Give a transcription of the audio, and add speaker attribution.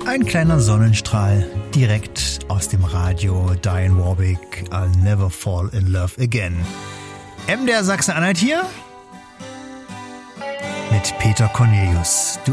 Speaker 1: Ein kleiner Sonnenstrahl direkt aus dem Radio. Diane Warwick, I'll Never Fall in Love Again. MDR Sachsen-Anhalt hier mit Peter Cornelius. Du